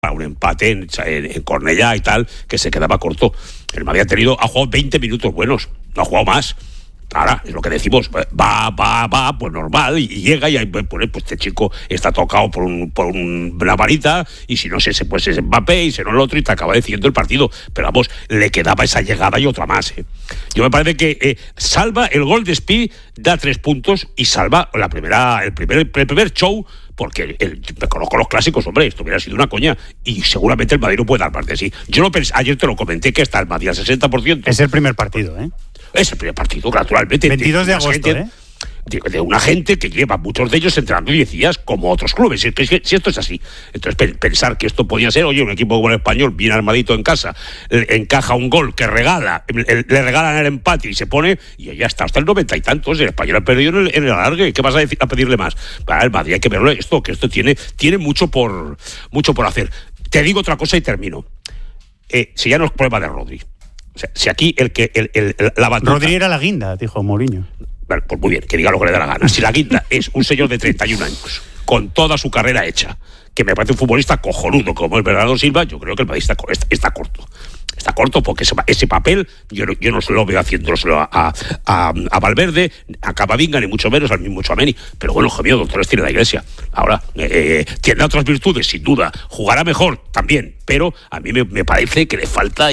para un empate en Cornellá y tal, que se quedaba corto. El Madrid ha jugado 20 minutos buenos, no ha jugado más. Ahora, es lo que decimos, va, pues normal, y llega y pues este chico está tocado por una varita, y si no es ese, pues es Mbappé, y si no el otro, y te acaba decidiendo el partido. Pero vamos, le quedaba esa llegada y otra más. Yo me parece que salva el gol de Spi, da 3 puntos, y salva el primer show, porque me conozco los clásicos, hombre, esto hubiera sido una coña, y seguramente el Madrid no puede dar parte de sí. Yo lo pensé, ayer te lo comenté, que está el Madrid al 60%. Es el primer partido, Es el primer partido, naturalmente. 22 de agosto, de una gente que lleva, muchos de ellos entrenando 10 días, como otros clubes. Es que si esto es así. Entonces, pensar que esto podía ser, oye, un equipo como el Español, bien armadito en casa, encaja un gol que le regalan el empate y se pone, y ya está, hasta el 90 y tantos. El Español ha perdido en el alargue. ¿Qué vas a pedirle más? Para el Madrid hay que verlo esto, que esto tiene mucho por hacer. Te digo otra cosa y termino. Si ya no es prueba de Rodri. O sea, si aquí la batuta... Rodri era la guinda, dijo Mourinho. Bueno, pues muy bien, que diga lo que le da la gana. Si la guinda es un señor de 31 años, con toda su carrera hecha, que me parece un futbolista cojonudo como el Bernardo Silva, yo creo que el Madrid está corto. Está corto porque ese papel yo no se lo veo haciéndoselo a Valverde, a Camavinga, ni mucho menos al mismo Tchouaméni. Pero bueno, Javier, doctores tiene la Iglesia. Ahora, tiene otras virtudes, sin duda. Jugará mejor también, pero a mí me parece que le falta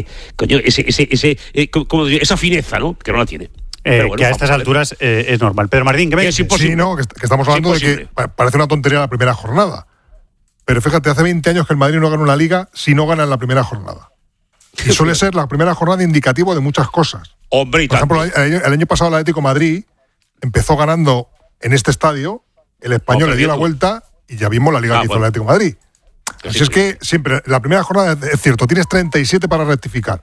esa fineza, ¿no? Que no la tiene. Bueno, que a estas alturas es normal. Pedro Martín, ¿qué me dices? Sí, no, que estamos hablando de que parece una tontería la primera jornada. Pero fíjate, hace 20 años que el Madrid no gana una liga si no gana en la primera jornada. Y suele ser la primera jornada indicativo de muchas cosas. Hombre, por ejemplo, el año pasado el Atlético de Madrid empezó ganando en este estadio, el Español le dio la vuelta y ya vimos la liga que hizo el Atlético de Madrid. Así es que siempre, la primera jornada, es cierto, tienes 37 para rectificar.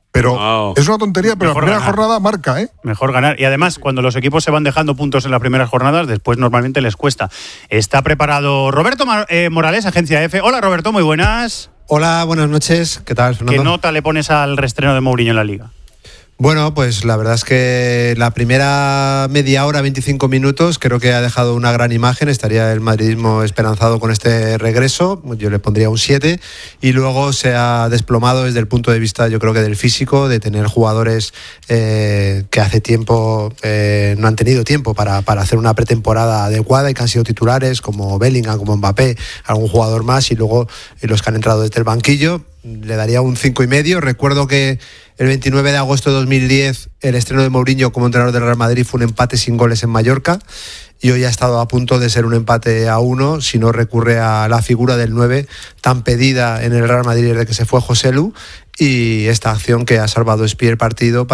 Pero es una tontería, pero la primera jornada marca, Mejor ganar. Y además, cuando los equipos se van dejando puntos en las primeras jornadas, después normalmente les cuesta. Está preparado Roberto Morales, Agencia F. Hola, Roberto, muy buenas. Hola, buenas noches. ¿Qué tal, Fernando? ¿Qué nota le pones al reestreno de Mourinho en la Liga? Bueno, pues la verdad es que la primera media hora, 25 minutos, creo que ha dejado una gran imagen. Estaría el madridismo esperanzado con este regreso. Yo le pondría un 7. Y luego se ha desplomado desde el punto de vista, yo creo que del físico, de tener jugadores que hace tiempo no han tenido tiempo para hacer una pretemporada adecuada y que han sido titulares, como Bellingham, como Mbappé, algún jugador más, y luego los que han entrado desde el banquillo. Le daría un 5,5. Recuerdo que el 29 de agosto de 2010 el estreno de Mourinho como entrenador del Real Madrid fue un empate sin goles en Mallorca, y hoy ha estado a punto de ser un empate a 1 si no recurre a la figura del 9 tan pedida en el Real Madrid desde que se fue Joselu, y esta acción que ha salvado Spi el partido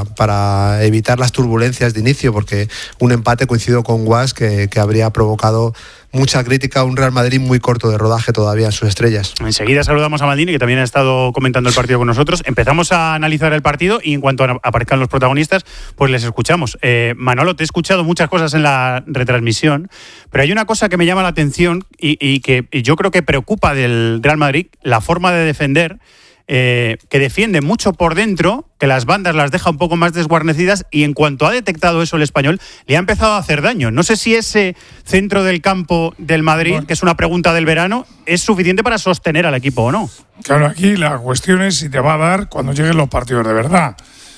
para evitar las turbulencias de inicio, porque un empate, coincido con Guas, que habría provocado mucha crítica a un Real Madrid muy corto de rodaje todavía en sus estrellas. Enseguida saludamos a Maldini, que también ha estado comentando el partido con nosotros. Empezamos a analizar el partido y en cuanto aparezcan los protagonistas, pues les escuchamos. Manolo, te he escuchado muchas cosas en la retransmisión, pero hay una cosa que me llama la atención y que yo creo que preocupa del Real Madrid, la forma de defender, que defiende mucho por dentro, que las bandas las deja un poco más desguarnecidas, y en cuanto ha detectado eso el Español, le ha empezado a hacer daño. No sé si ese centro del campo del Madrid, que es una pregunta del verano, es suficiente para sostener al equipo o no. Claro, aquí la cuestión es si te va a dar cuando lleguen los partidos de verdad.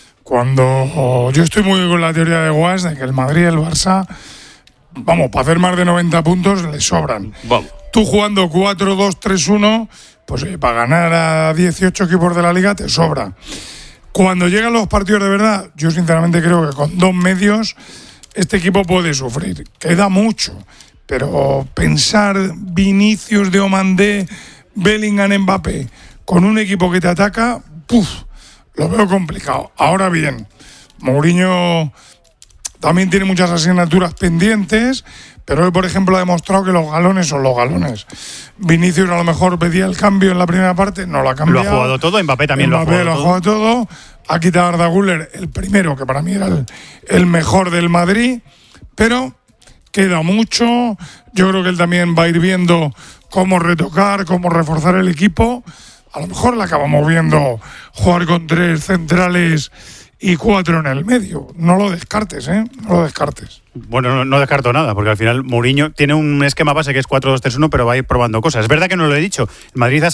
Yo estoy muy con la teoría de Guas de que el Madrid y el Barça, vamos, para hacer más de 90 puntos les sobran. Vamos. Tú jugando 4-2-3-1, pues para ganar a 18 equipos de la Liga te sobra. Cuando llegan los partidos de verdad, yo sinceramente creo que con 2 medios este equipo puede sufrir. Queda mucho, pero pensar Vinicius, de Omandé, Bellingham, Mbappé, con un equipo que te ataca, lo veo complicado. Ahora bien, Mourinho también tiene muchas asignaturas pendientes, pero hoy, por ejemplo, ha demostrado que los galones son los galones. Vinicius a lo mejor pedía el cambio en la primera parte, no lo ha cambiado. Lo ha jugado todo, Mbappé también lo ha jugado todo. Ha quitado a Arda Güler, el primero, que para mí era el mejor del Madrid, pero queda mucho. Yo creo que él también va a ir viendo cómo retocar, cómo reforzar el equipo. A lo mejor le acabamos viendo jugar con 3 centrales y 4 en el medio. No lo descartes, ¿eh? No lo descartes. Bueno, no descarto nada, porque al final Mourinho tiene un esquema base que es 4-2-3-1, pero va a ir probando cosas. Es verdad que no lo he dicho. El Madrid ha